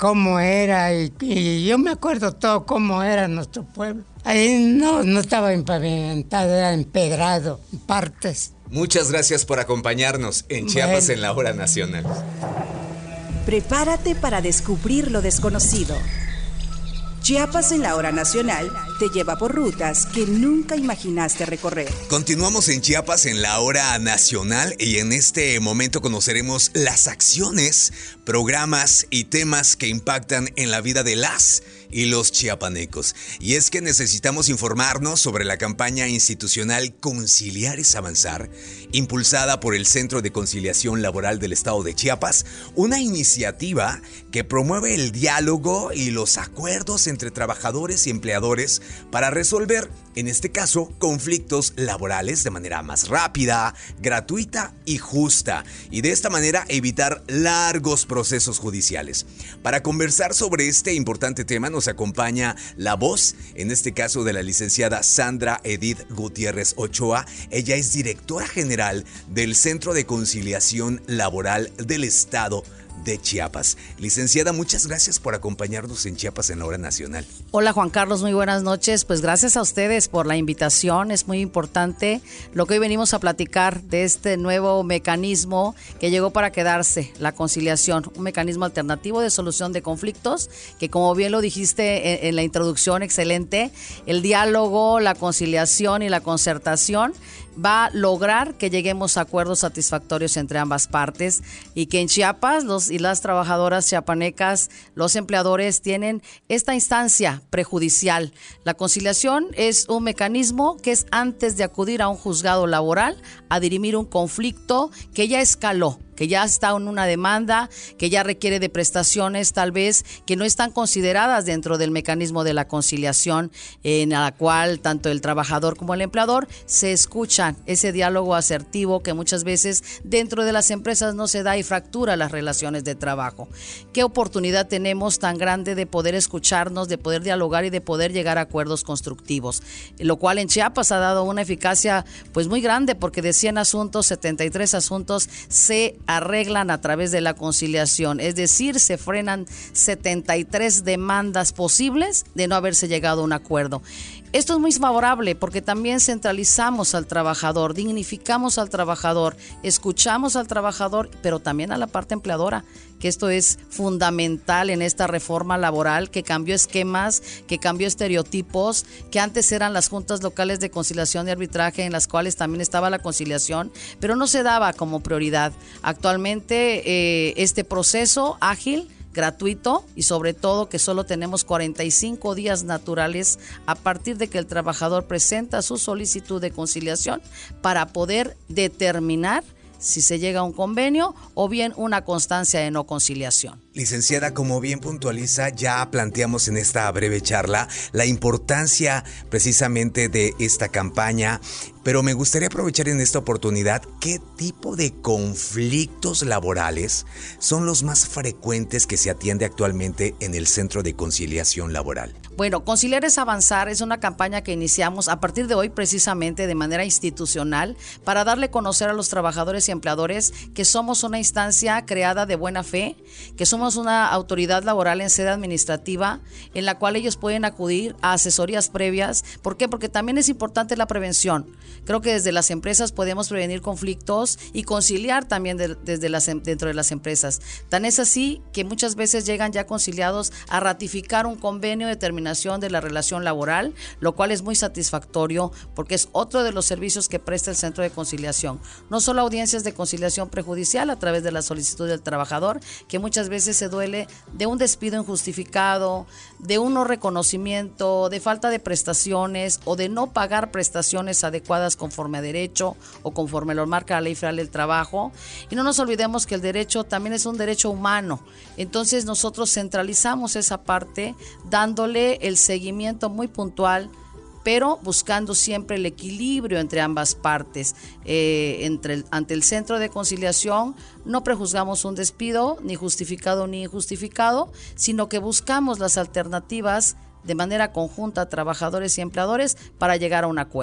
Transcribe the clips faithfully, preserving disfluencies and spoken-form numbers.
cómo era y, y yo me acuerdo todo cómo era nuestro pueblo. Ahí no, no estaba empavimentado, era empedrado en partes. Muchas gracias por acompañarnos en Chiapas bueno. en la Hora Nacional. Prepárate para descubrir lo desconocido. Chiapas en la Hora Nacional te lleva por rutas que nunca imaginaste recorrer. Continuamos en Chiapas en la Hora Nacional y en este momento conoceremos las acciones, programas y temas que impactan en la vida de las y los chiapanecos. Y es que necesitamos informarnos sobre la campaña institucional Conciliar es Avanzar, impulsada por el Centro de Conciliación Laboral del Estado de Chiapas, una iniciativa que promueve el diálogo y los acuerdos entre trabajadores y empleadores para resolver, en este caso, conflictos laborales de manera más rápida, gratuita y justa, y de esta manera evitar largos procesos judiciales. Para conversar sobre este importante tema nos acompaña la voz, en este caso de la licenciada Sandra Edith Gutiérrez Ochoa. Ella es directora general del Centro de Conciliación Laboral del Estado de Chiapas. Licenciada, muchas gracias por acompañarnos en Chiapas en la Hora Nacional. Hola Juan Carlos, muy buenas noches. Pues gracias a ustedes por la invitación. Es muy importante lo que hoy venimos a platicar de este nuevo mecanismo que llegó para quedarse, la conciliación, un mecanismo alternativo de solución de conflictos que, como bien lo dijiste en, en la introducción, excelente, el diálogo, la conciliación y la concertación va a lograr que lleguemos a acuerdos satisfactorios entre ambas partes y que en Chiapas los y las trabajadoras chiapanecas, los empleadores tienen esta instancia prejudicial. La conciliación es un mecanismo que es antes de acudir a un juzgado laboral a dirimir un conflicto que ya escaló, que ya está en una demanda, que ya requiere de prestaciones tal vez que no están consideradas dentro del mecanismo de la conciliación, en la cual tanto el trabajador como el empleador se escuchan, ese diálogo asertivo que muchas veces dentro de las empresas no se da y fractura las relaciones de trabajo. ¿Qué oportunidad tenemos tan grande de poder escucharnos, de poder dialogar y de poder llegar a acuerdos constructivos? Lo cual en Chiapas ha dado una eficacia pues muy grande, porque de cien asuntos, setenta y tres asuntos se arreglan a través de la conciliación, es decir, se frenan setenta y tres demandas posibles de no haberse llegado a un acuerdo. Esto es muy favorable porque también centralizamos al trabajador, dignificamos al trabajador, escuchamos al trabajador, pero también a la parte empleadora, que esto es fundamental en esta reforma laboral que cambió esquemas, que cambió estereotipos, que antes eran las juntas locales de conciliación y arbitraje en las cuales también estaba la conciliación, pero no se daba como prioridad. Actualmente eh, este proceso ágil, gratuito y sobre todo que solo tenemos cuarenta y cinco días naturales a partir de que el trabajador presenta su solicitud de conciliación para poder determinar si se llega a un convenio o bien una constancia de no conciliación. Licenciada, como bien puntualiza, ya planteamos en esta breve charla la importancia precisamente de esta campaña, pero me gustaría aprovechar en esta oportunidad qué tipo de conflictos laborales son los más frecuentes que se atiende actualmente en el Centro de Conciliación Laboral. Bueno, Conciliar es Avanzar es una campaña que iniciamos a partir de hoy precisamente de manera institucional para darle a conocer a los trabajadores y empleadores que somos una instancia creada de buena fe, que somos una autoridad laboral en sede administrativa en la cual ellos pueden acudir a asesorías previas. ¿Por qué? Porque también es importante la prevención. Creo que desde las empresas podemos prevenir conflictos y conciliar también de, desde las, dentro de las empresas. Tan es así que muchas veces llegan ya conciliados a ratificar un convenio de terminación de la relación laboral, lo cual es muy satisfactorio porque es otro de los servicios que presta el Centro de Conciliación. No solo audiencias de conciliación prejudicial a través de la solicitud del trabajador, que muchas veces se duele de un despido injustificado, de un no reconocimiento, de falta de prestaciones o de no pagar prestaciones adecuadas conforme a derecho o conforme lo marca la Ley Federal del Trabajo. Y no nos olvidemos que el derecho también es un derecho humano. Entonces nosotros centralizamos esa parte dándole el seguimiento muy puntual, pero buscando siempre el equilibrio entre ambas partes. Eh, entre el, ante el Centro de Conciliación no prejuzgamos un despido, ni justificado ni injustificado, sino que buscamos las alternativas de manera conjunta a trabajadores y empleadores para llegar a un acuerdo.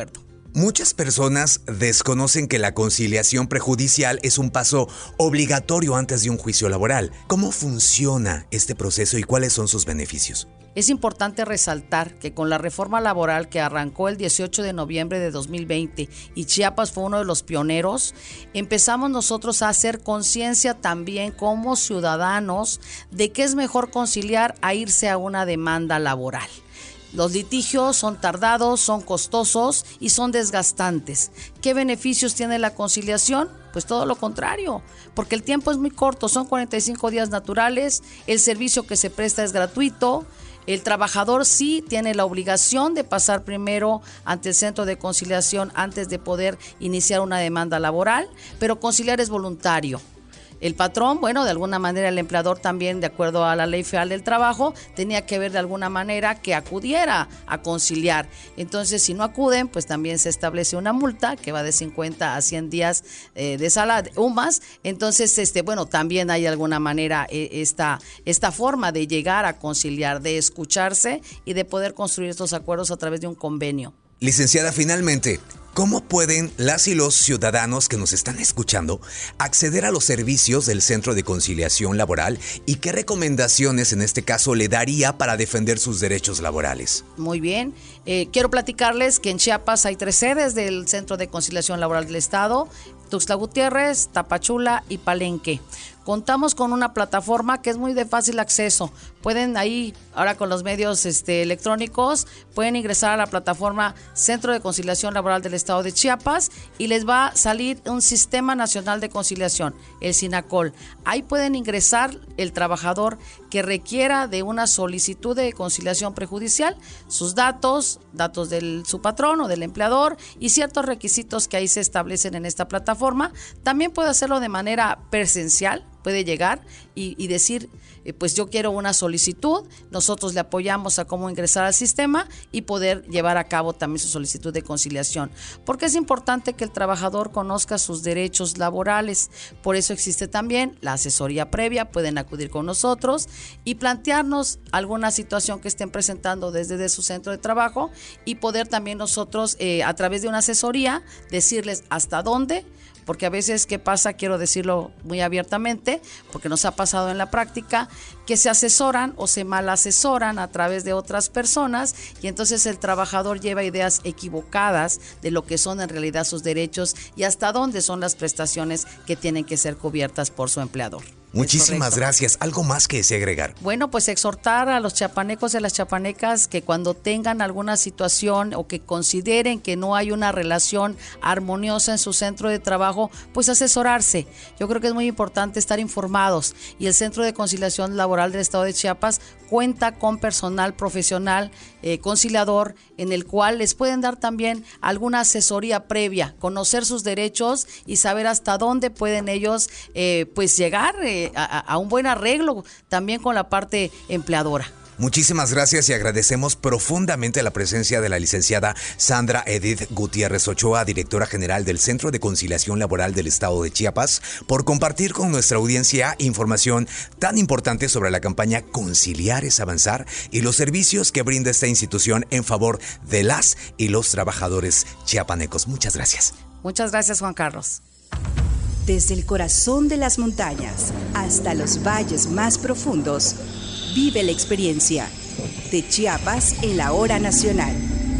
Muchas personas desconocen que la conciliación prejudicial es un paso obligatorio antes de un juicio laboral. ¿Cómo funciona este proceso y cuáles son sus beneficios? Es importante resaltar que con la reforma laboral que arrancó el dieciocho de noviembre de dos mil veinte y Chiapas fue uno de los pioneros, empezamos nosotros a hacer conciencia también como ciudadanos de que es mejor conciliar a irse a una demanda laboral. Los litigios son tardados, son costosos y son desgastantes. ¿Qué beneficios tiene la conciliación? Pues todo lo contrario, porque el tiempo es muy corto, son cuarenta y cinco días naturales, el servicio que se presta es gratuito. El trabajador sí tiene la obligación de pasar primero ante el centro de conciliación antes de poder iniciar una demanda laboral, pero conciliar es voluntario. El patrón, bueno, de alguna manera el empleador también, de acuerdo a la Ley Federal del Trabajo, tenía que ver de alguna manera que acudiera a conciliar. Entonces, si no acuden, pues también se establece una multa que va de cincuenta a cien días eh, de sala o más. Entonces, este, bueno, también hay de alguna manera eh, esta, esta forma de llegar a conciliar, de escucharse y de poder construir estos acuerdos a través de un convenio. Licenciada, finalmente, ¿cómo pueden las y los ciudadanos que nos están escuchando acceder a los servicios del Centro de Conciliación Laboral y qué recomendaciones en este caso le daría para defender sus derechos laborales? Muy bien, eh, quiero platicarles que en Chiapas hay tres sedes del Centro de Conciliación Laboral del Estado: Tuxtla Gutiérrez, Tapachula y Palenque. Contamos con una plataforma que es muy de fácil acceso. Pueden ahí, ahora con los medios este, electrónicos, pueden ingresar a la plataforma Centro de Conciliación Laboral del Estado de Chiapas y les va a salir un Sistema Nacional de Conciliación, el SINACOL. Ahí pueden ingresar el trabajador que requiera de una solicitud de conciliación prejudicial, sus datos, datos de su patrón o del empleador y ciertos requisitos que ahí se establecen en esta plataforma. También puede hacerlo de manera presencial. Puede llegar y, y decir, eh, pues yo quiero una solicitud, nosotros le apoyamos a cómo ingresar al sistema y poder llevar a cabo también su solicitud de conciliación. Porque es importante que el trabajador conozca sus derechos laborales, por eso existe también la asesoría previa, pueden acudir con nosotros y plantearnos alguna situación que estén presentando desde de su centro de trabajo y poder también nosotros eh, a través de una asesoría decirles hasta dónde. Porque a veces, ¿qué pasa? Quiero decirlo muy abiertamente, porque nos ha pasado en la práctica, que se asesoran o se mal asesoran a través de otras personas y entonces el trabajador lleva ideas equivocadas de lo que son en realidad sus derechos y hasta dónde son las prestaciones que tienen que ser cubiertas por su empleador. Muchísimas gracias. ¿Algo más que desee agregar? Bueno, pues exhortar a los chiapanecos y a las chiapanecas que cuando tengan alguna situación o que consideren que no hay una relación armoniosa en su centro de trabajo, pues asesorarse. Yo creo que es muy importante estar informados y el Centro de Conciliación Laboral del Estado de Chiapas cuenta con personal profesional eh, conciliador en el cual les pueden dar también alguna asesoría previa, conocer sus derechos y saber hasta dónde pueden ellos eh, pues llegar eh, a, a un buen arreglo también con la parte empleadora. Muchísimas gracias y agradecemos profundamente la presencia de la licenciada Sandra Edith Gutiérrez Ochoa, directora general del Centro de Conciliación Laboral del Estado de Chiapas, por compartir con nuestra audiencia información tan importante sobre la campaña Conciliar es Avanzar y los servicios que brinda esta institución en favor de las y los trabajadores chiapanecos. Muchas gracias. Muchas gracias, Juan Carlos. Desde el corazón de las montañas hasta los valles más profundos, vive la experiencia de Chiapas en la hora nacional.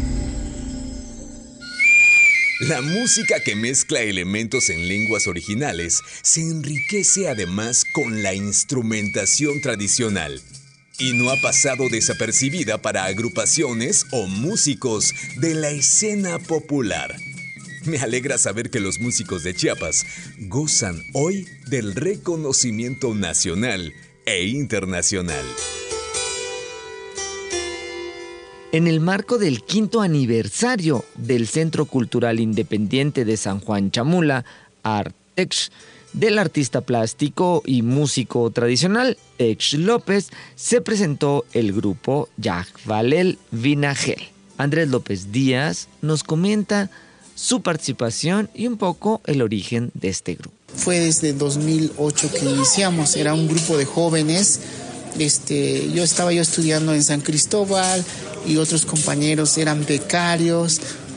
La música que mezcla elementos en lenguas originales se enriquece además con la instrumentación tradicional y no ha pasado desapercibida para agrupaciones o músicos de la escena popular. Me alegra saber que los músicos de Chiapas gozan hoy del reconocimiento nacional e internacional. En el marco del quinto aniversario del Centro Cultural Independiente de San Juan Chamula, Artex, del artista plástico y músico tradicional Tex López, se presentó el grupo Yajvalel Vinagel. Andrés López Díaz nos comenta su participación y un poco el origen de este grupo. Fue desde dos mil ocho que iniciamos, era un grupo de jóvenes. Este, yo estaba yo estudiando en San Cristóbal y otros compañeros eran becarios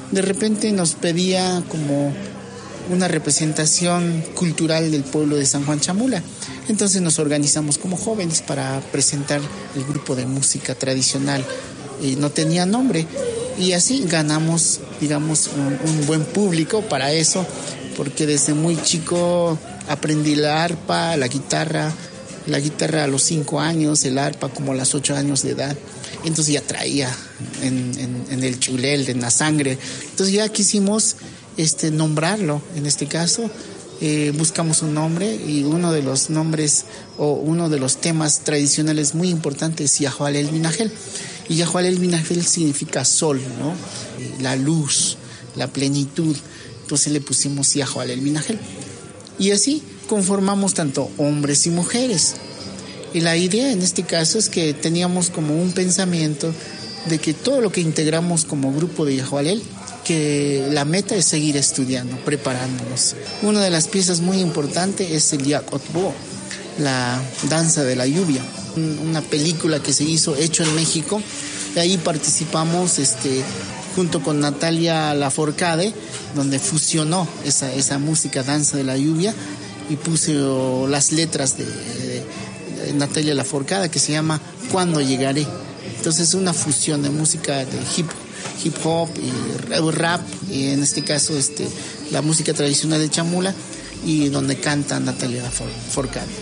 de repente nos pedía como una representación cultural del pueblo de San Juan Chamula. Entonces nos organizamos como jóvenes para presentar el grupo de música tradicional. Y no tenía nombre, y así ganamos, digamos, un, un buen público para eso, porque desde muy chico aprendí la arpa, la guitarra, la guitarra a los cinco años, el arpa como a los ocho años de edad. Entonces ya traía en, en, en el chulel, en la sangre. Entonces ya quisimos este, nombrarlo, en este caso. Eh, buscamos un nombre, y uno de los nombres o uno de los temas tradicionales muy importantes es Yahual el Minajel. Y Yahual el Minajel significa sol, ¿no? La luz, la plenitud. Entonces le pusimos Yahual el Minajel. Y así conformamos tanto hombres y mujeres. Y la idea en este caso es que teníamos como un pensamiento de que todo lo que integramos como grupo de Yahualel, que la meta es seguir estudiando, preparándonos. Una de las piezas muy importantes es el Yakotbo, la danza de la lluvia, una película que se hizo, hecho en México. De ahí participamos este, junto con Natalia Lafourcade, donde fusionó esa, esa música, danza de la lluvia, y puso las letras de, de, de Natalia Lafourcade, que se llama Cuando llegaré. Entonces es una fusión de música de hip, hip hop y rap, y en este caso este, la música tradicional de Chamula, y donde canta Natalia Lafourcade.